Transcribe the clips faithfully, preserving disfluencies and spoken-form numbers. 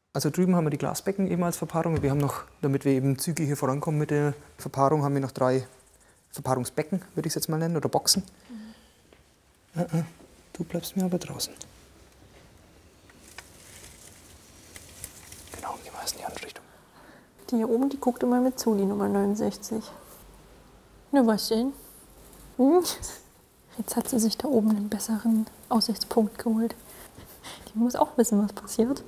Also drüben haben wir die Glasbecken eben als Verpaarung. Wir haben noch, damit wir eben zügig hier vorankommen mit der Verpaarung, haben wir noch drei Verpaarungsbecken, würde ich es jetzt mal nennen, oder Boxen. Mhm. Uh -uh. Du bleibst mir aber draußen. Genau, gehen wir in die andere Richtung. Die hier oben, die guckt immer mit zu, die Nummer neunundsechzig. Na, was denn? Hm? Jetzt hat sie sich da oben einen besseren Aussichtspunkt geholt. Die muss auch wissen, was passiert.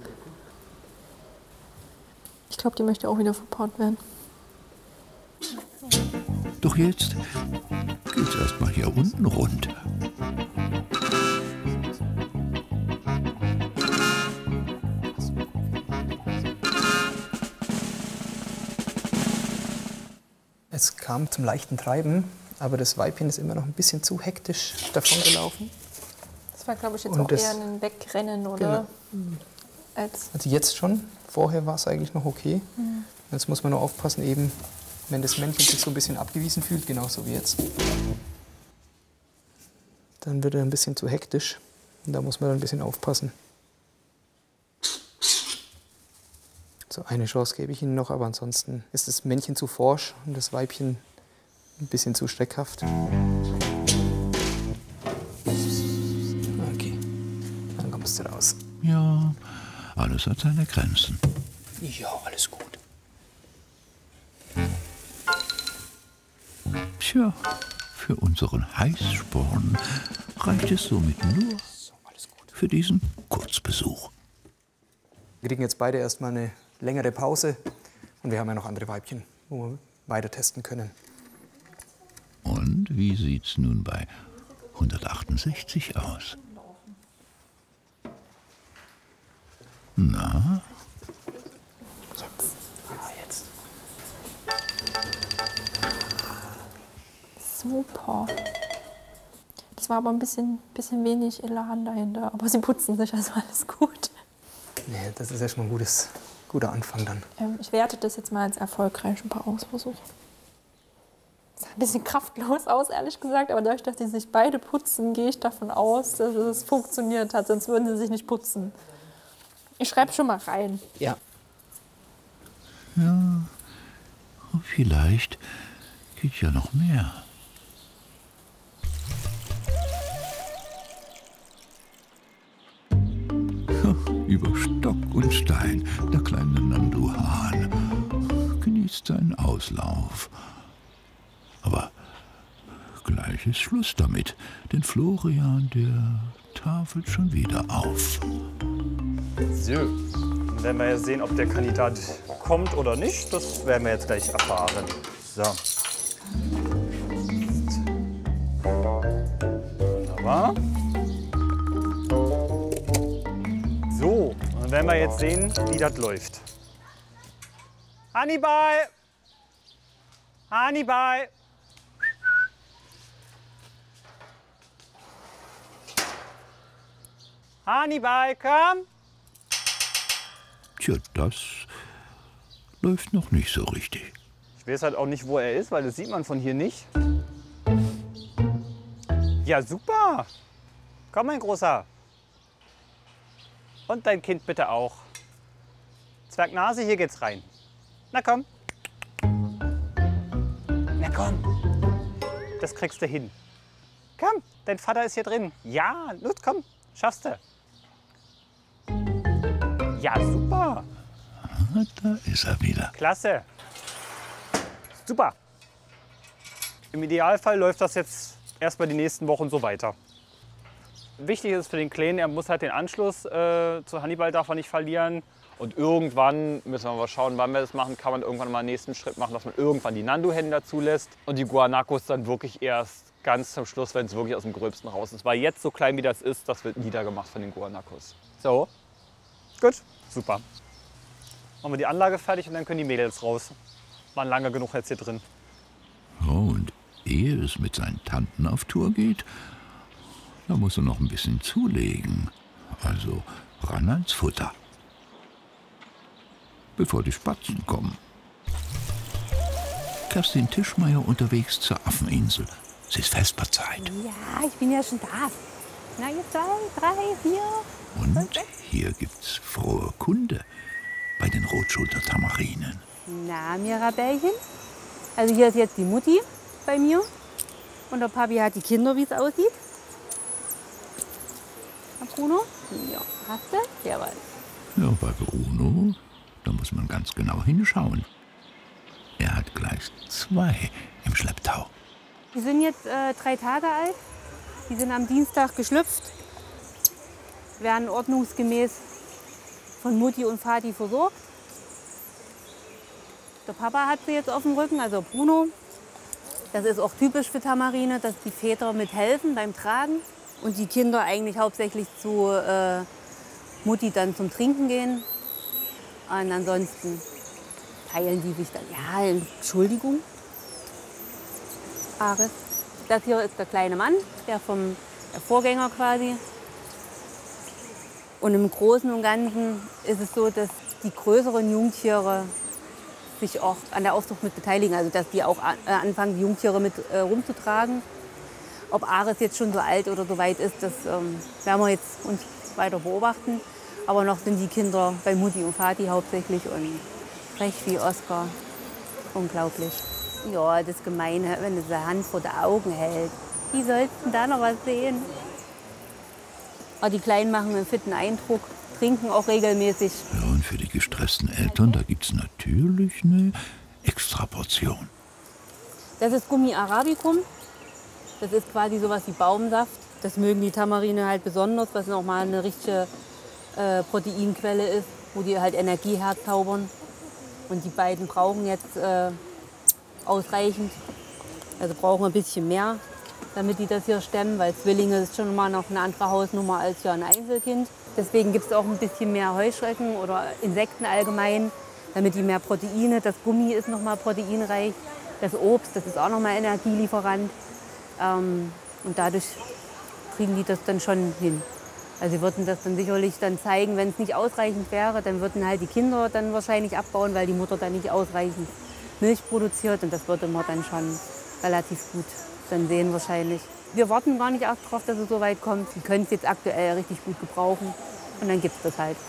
Ich glaube, die möchte auch wieder verpaart werden. Doch jetzt geht's erst mal hier unten rund. Es kam zum leichten Treiben, aber das Weibchen ist immer noch ein bisschen zu hektisch davon gelaufen. Das war, glaube ich, jetzt Und auch das, eher ein Wegrennen, oder? Genau. Als also jetzt schon. Vorher war es eigentlich noch okay. Mhm. Jetzt muss man nur aufpassen, eben, wenn das Männchen sich so ein bisschen abgewiesen fühlt, genauso wie jetzt. Dann wird er ein bisschen zu hektisch. Und da muss man dann ein bisschen aufpassen. So, eine Chance gebe ich Ihnen noch, aber ansonsten ist das Männchen zu forsch und das Weibchen ein bisschen zu streckhaft. Okay, dann kommst du raus. Ja, alles hat seine Grenzen. Ja, alles gut. Tja, für unseren Heißsporn reicht es somit nur für diesen Kurzbesuch. Wir kriegen jetzt beide erstmal eine längere Pause und wir haben ja noch andere Weibchen, wo wir weiter testen können. Und wie sieht's nun bei hundertachtundsechzig aus? Na? Jetzt. Ah, jetzt. super. Das war aber ein bisschen, bisschen wenig Elan dahinter. Aber sie putzen sich, also alles gut. Nee, das ist erstmal ein gutes, guter Anfang dann. Ähm, ich werte das jetzt mal als erfolgreichen Paarungsversuch. Sah ein bisschen kraftlos aus, ehrlich gesagt. Aber dadurch, dass die sich beide putzen, gehe ich davon aus, dass es funktioniert hat. Sonst würden sie sich nicht putzen. Ich schreibe schon mal rein. Ja. Ja, vielleicht geht ja noch mehr. Über Stock und Stein, der kleine Nandu-Hahn genießt seinen Auslauf. Aber gleich ist Schluss damit, denn Florian, der tafelt schon wieder auf. So, dann werden wir ja sehen, ob der Kandidat kommt oder nicht. Das werden wir jetzt gleich erfahren. So. Wunderbar. So, dann werden wir jetzt sehen, wie das läuft. Hannibal! Hannibal! Hannibal, komm! Tja, das läuft noch nicht so richtig. Ich weiß halt auch nicht, wo er ist, weil das sieht man von hier nicht. Ja, super! Komm, mein Großer. Und dein Kind bitte auch. Zwergnase, hier geht's rein. Na komm. Na komm. Das kriegst du hin. Komm, dein Vater ist hier drin. Ja, los, komm, schaffst du. Ja, super. Ah, da ist er wieder. Klasse. Super. Im Idealfall läuft das jetzt erstmal die nächsten Wochen so weiter. Wichtig ist für den Kleinen, er muss halt den Anschluss äh, zu Hannibal darf er nicht verlieren. Und irgendwann, müssen wir mal schauen, wann wir das machen, kann man irgendwann mal einen nächsten Schritt machen, dass man irgendwann die Nandu-Hennen dazu lässt. Und die Guanacos dann wirklich erst ganz zum Schluss, wenn es wirklich aus dem Gröbsten raus ist. Weil jetzt so klein wie das ist, das wird niedergemacht von den Guanacos. So, gut, super. Machen wir die Anlage fertig und dann können die Mädels raus. Waren lange genug jetzt hier drin. Oh, und ehe es mit seinen Tanten auf Tour geht, da muss er noch ein bisschen zulegen. Also ran ans Futter. Bevor die Spatzen kommen. Kerstin Tischmeier unterwegs zur Affeninsel. Es ist Vesperzeit. Ja, ich bin ja schon da. Na, jetzt zwei, drei, vier. Und hier gibt's frohe Kunde. bei den Rotschulter-Tamarinen. Na, Mirabellchen. Also hier ist jetzt die Mutti bei mir. Und der Papi hat die Kinder, wie es aussieht. Herr Bruno? Ja, hast du? Jawohl. Ja, bei Bruno, da muss man ganz genau hinschauen. Er hat gleich zwei im Schlepptau. Die sind jetzt äh, drei Tage alt. Die sind am Dienstag geschlüpft. Werden ordnungsgemäß von Mutti und Vati versorgt. Der Papa hat sie jetzt auf dem Rücken, also Bruno. Das ist auch typisch für Tamarine, dass die Väter mithelfen beim Tragen und die Kinder eigentlich hauptsächlich zu äh, Mutti dann zum Trinken gehen. Und ansonsten teilen die sich dann. Ja, Entschuldigung. Aris. Das hier ist der kleine Mann, der vom der Vorgänger quasi. Und im Großen und Ganzen ist es so, dass die größeren Jungtiere sich auch an der Aufzucht mit beteiligen. Also dass die auch anfangen, die Jungtiere mit äh, rumzutragen. Ob Aris jetzt schon so alt oder so weit ist, das ähm, werden wir jetzt uns weiter beobachten. Aber noch sind die Kinder bei Mutti und Vati hauptsächlich und frech wie Oskar. Unglaublich. Ja, das Gemeine, wenn du seine Hand vor die Augen hält. Wie sollst du denn da noch was sehen? Aber die Kleinen machen einen fitten Eindruck, trinken auch regelmäßig. Ja, und für die gestressten Eltern, da gibt es natürlich eine Extraportion. Das ist Gummi Arabicum. Das ist quasi sowas wie Baumsaft. Das mögen die Tamarine halt besonders, was nochmal eine richtige äh, Proteinquelle ist, wo die halt Energie herzaubern. Und die beiden brauchen jetzt äh, ausreichend. Also brauchen ein bisschen mehr, damit die das hier stemmen, weil Zwillinge ist schon mal noch eine andere Hausnummer als ja ein Einzelkind. Deswegen gibt es auch ein bisschen mehr Heuschrecken oder Insekten allgemein, damit die mehr Proteine. Das Gummi ist noch mal proteinreich. Das Obst, das ist auch noch mal Energielieferant. Ähm, und dadurch kriegen die das dann schon hin. Also sie würden das dann sicherlich dann zeigen, wenn es nicht ausreichend wäre, dann würden halt die Kinder dann wahrscheinlich abbauen, weil die Mutter dann nicht ausreichend Milch produziert. Und das würde man dann schon relativ gut dann sehen wahrscheinlich. Wir warten gar nicht erst darauf, dass es so weit kommt. Die können es jetzt aktuell richtig gut gebrauchen. Und dann gibt es das halt.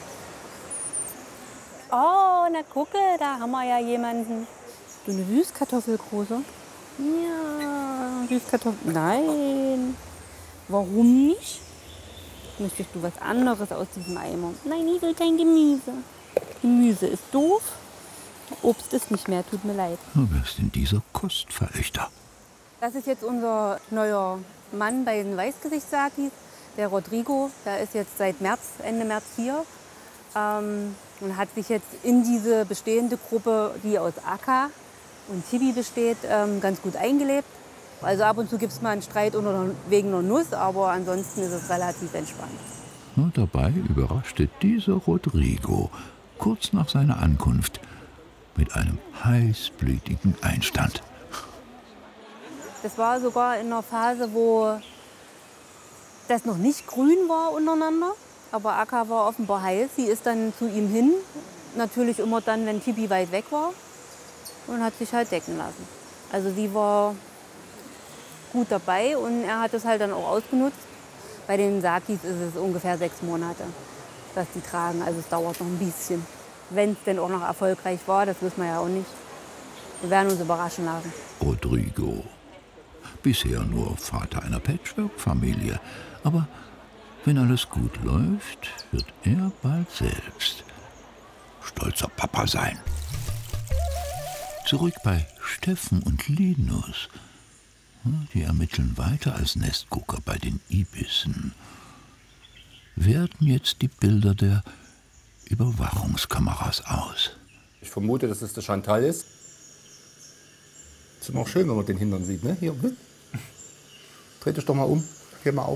Oh, na gucke, da haben wir ja jemanden. Du eine Süßkartoffel, Große? Ja, Süßkartoffel. Nein. Warum nicht? Möchtest du was anderes aus diesem Eimer? Nein, ich will kein Gemüse. Gemüse ist doof. Obst ist nicht mehr, tut mir leid. Wer ist denn dieser Kostverächter? Das ist jetzt unser neuer Mann bei den Weißgesichtssakis, der Rodrigo. Der ist jetzt seit März, Ende März hier ähm, und hat sich jetzt in diese bestehende Gruppe, die aus Aka und Tibi besteht, ähm, ganz gut eingelebt. Also ab und zu gibt es mal einen Streit unter, wegen einer Nuss, aber ansonsten ist es relativ entspannt. Und dabei überraschte dieser Rodrigo kurz nach seiner Ankunft mit einem heißblütigen Einstand. Das war sogar in einer Phase, wo das noch nicht grün war untereinander. Aber Aka war offenbar heiß. Sie ist dann zu ihm hin, natürlich immer dann, wenn Tibi weit weg war. Und hat sich halt decken lassen. Also sie war gut dabei und er hat es halt dann auch ausgenutzt. Bei den Sakis ist es ungefähr sechs Monate, dass die tragen. Also es dauert noch ein bisschen. Wenn es denn auch noch erfolgreich war, das wissen wir ja auch nicht. Wir werden uns überraschen lassen. Rodrigo. Bisher nur Vater einer Patchwork-Familie. Aber wenn alles gut läuft, wird er bald selbst stolzer Papa sein. Zurück bei Steffen und Linus. Die ermitteln weiter als Nestgucker bei den Ibissen. Werten jetzt die Bilder der Überwachungskameras aus. Ich vermute, dass es der Chantal ist. Ist immer auch schön, wenn man den Hintern sieht, ne? Hier, hm? Dreh dich doch mal um. Geh mal auf.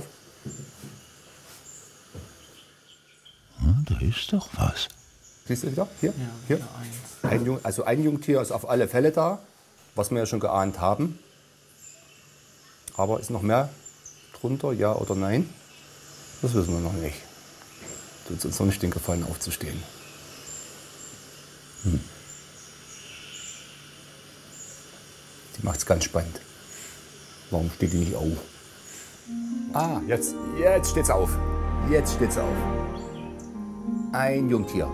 Ja, da ist doch was. Siehst du wieder? Hier? Ja, hier. Ein Jung, also ein Jungtier ist auf alle Fälle da, was wir ja schon geahnt haben. Aber ist noch mehr drunter, ja oder nein? Das wissen wir noch nicht. Tut uns noch nicht den Gefallen aufzustehen. Hm. Die macht es ganz spannend. Warum steht die nicht auf? Ah, jetzt, jetzt steht's auf. Jetzt steht's auf. Ein Jungtier.